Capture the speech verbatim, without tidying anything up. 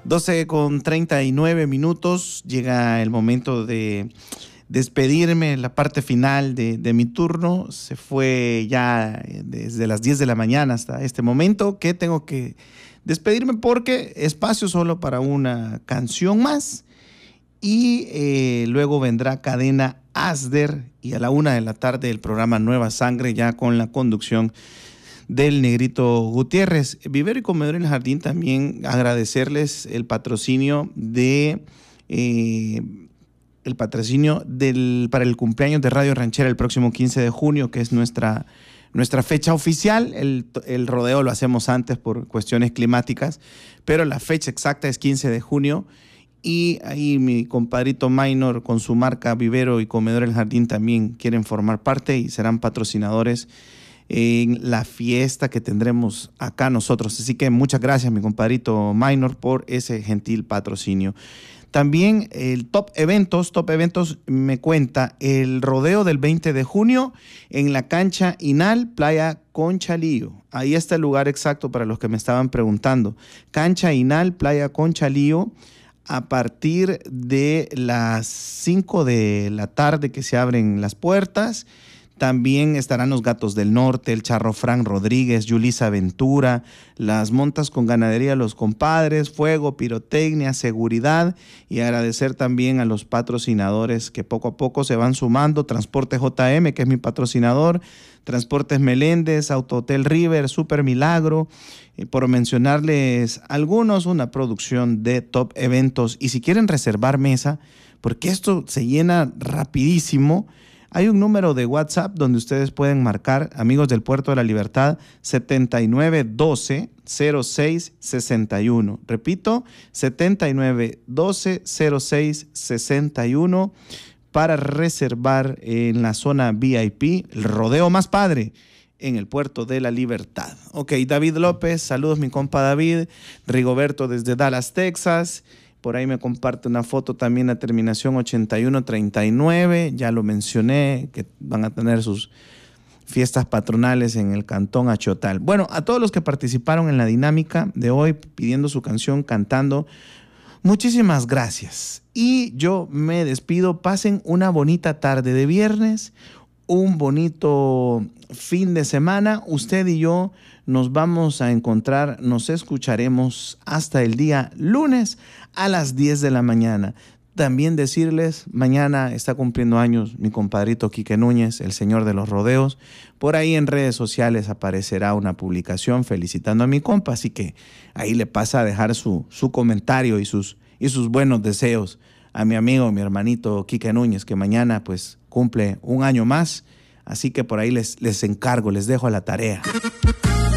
doce con treinta y nueve minutos, llega el momento de despedirme, la parte final de, de mi turno. Se fue ya desde las diez de la mañana hasta este momento que tengo que despedirme porque espacio solo para una canción más y eh, luego vendrá Cadena Asder y a la una de la tarde el programa Nueva Sangre ya con la conducción del Negrito Gutiérrez. Vivero y Comedor El Jardín, también agradecerles el patrocinio de eh, el patrocinio del, para el cumpleaños de Radio Ranchera el próximo quince de junio, que es nuestra, nuestra fecha oficial. El, el rodeo lo hacemos antes por cuestiones climáticas, pero la fecha exacta es quince de junio. Y ahí mi compadrito Minor con su marca Vivero y Comedor El Jardín también quieren formar parte y serán patrocinadores en la fiesta que tendremos acá nosotros. Así que muchas gracias, mi compadrito Minor, por ese gentil patrocinio. También el Top Eventos, Top Eventos me cuenta el rodeo del veinte de junio en la cancha Inal, Playa Conchalío. Ahí está el lugar exacto para los que me estaban preguntando. Cancha Inal, Playa Conchalío, a partir de las cinco de la tarde que se abren las puertas. También estarán los Gatos del Norte, el Charro Fran Rodríguez, Yulisa Ventura, las montas con ganadería Los Compadres, fuego, pirotecnia, seguridad, y agradecer también a los patrocinadores que poco a poco se van sumando. Transporte J M, que es mi patrocinador, Transportes Meléndez, Autohotel River, Super Milagro, eh, por mencionarles algunos, una producción de Top Eventos. Y si quieren reservar mesa, porque esto se llena rapidísimo, hay un número de WhatsApp donde ustedes pueden marcar, amigos del Puerto de la Libertad, setenta y nueve doce cero seis sesenta y uno. Repito, setenta y nueve doce cero seis sesenta y uno para reservar en la zona V I P, el rodeo más padre en el Puerto de la Libertad. Ok, David López, saludos mi compa David. Rigoberto desde Dallas, Texas. Por ahí me comparte una foto también a terminación ochenta y uno treinta y nueve. Ya lo mencioné, que van a tener sus fiestas patronales en el Cantón Achotal. Bueno, a todos los que participaron en la dinámica de hoy, pidiendo su canción, cantando, muchísimas gracias. Y yo me despido. Pasen una bonita tarde de viernes, un bonito fin de semana. Usted y yo nos vamos a encontrar, nos escucharemos hasta el día lunes a las diez de la mañana. También decirles, mañana está cumpliendo años mi compadrito Quique Núñez, el señor de los rodeos. Por ahí en redes sociales aparecerá una publicación felicitando a mi compa, así que ahí le pasa a dejar su, su comentario y sus, y sus buenos deseos a mi amigo, mi hermanito Quique Núñez, que mañana pues cumple un año más. Así que por ahí les, les encargo, les dejo a la tarea.